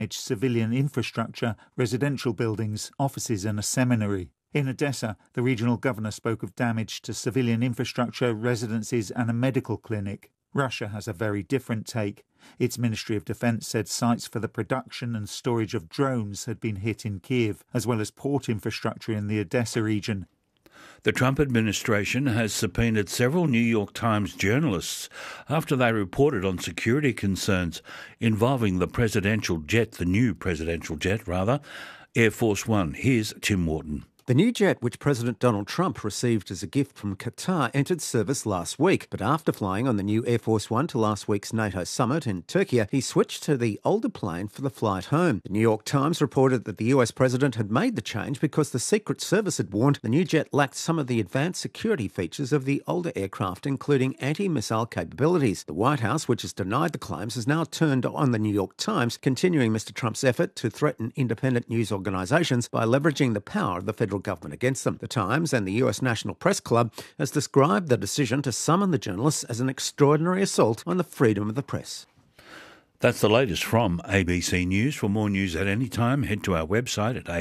civilian infrastructure, residential buildings, offices and a seminary. In Odessa, the regional governor spoke of damage to civilian infrastructure, residences and a medical clinic. Russia has a very different take. Its Ministry of Defence said sites for the production and storage of drones had been hit in Kiev, as well as port infrastructure in the Odessa region. The Trump administration has subpoenaed several New York Times journalists after they reported on security concerns involving the new presidential jet, Air Force One. Here's Tim Wharton. The new jet, which President Donald Trump received as a gift from Qatar, entered service last week. But after flying on the new Air Force One to last week's NATO summit in Turkey, he switched to the older plane for the flight home. The New York Times reported that the US president had made the change because the Secret Service had warned the new jet lacked some of the advanced security features of the older aircraft, including anti-missile capabilities. The White House, which has denied the claims, has now turned on the New York Times, continuing Mr. Trump's effort to threaten independent news organisations by leveraging the power of the federal government against them. The Times and the US National Press Club has described the decision to summon the journalists as an extraordinary assault on the freedom of the press. That's the latest from ABC News. For more news at any time, head to our website at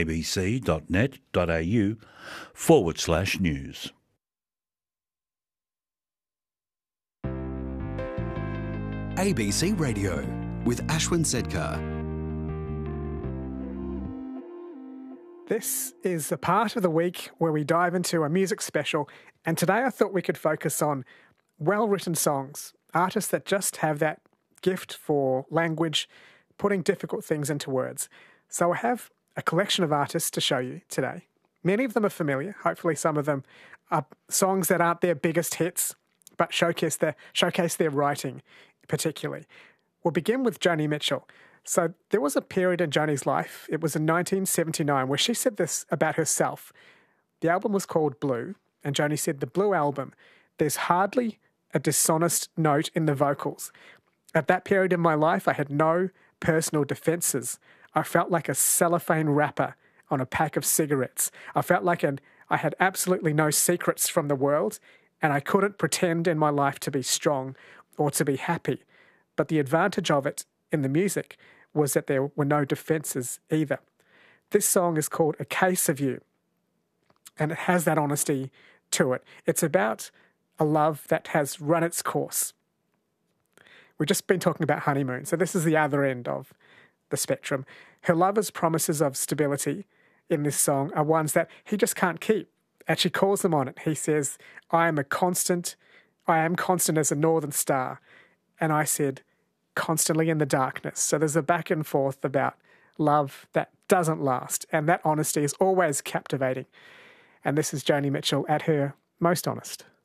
abc.net.au/news. ABC Radio with Ashwin Sedkar. This is a part of the week where we dive into a music special, and today I thought we could focus on well-written songs, artists that just have that gift for language, putting difficult things into words. So I have a collection of artists to show you today. Many of them are familiar. Hopefully some of them are songs that aren't their biggest hits, but showcase their writing particularly. We'll begin with Joni Mitchell. So there was a period in Joni's life, it was in 1979, where she said this about herself. The album was called Blue, and Joni said, "The Blue Album, there's hardly a dishonest note in the vocals. At that period in my life, I had no personal defences. I felt like a cellophane wrapper on a pack of cigarettes. I felt like I had absolutely no secrets from the world, and I couldn't pretend in my life to be strong or to be happy. But the advantage of it in the music was that there were no defences either." This song is called A Case of You, and it has that honesty to it. It's about a love that has run its course. We've just been talking about honeymoon, so this is the other end of the spectrum. Her lover's promises of stability in this song are ones that he just can't keep, and she calls him on it. He says, I am constant as a northern star. And I said, constantly in the darkness. So there's a back and forth about love that doesn't last, and that honesty is always captivating. And this is Joni Mitchell at her most honest.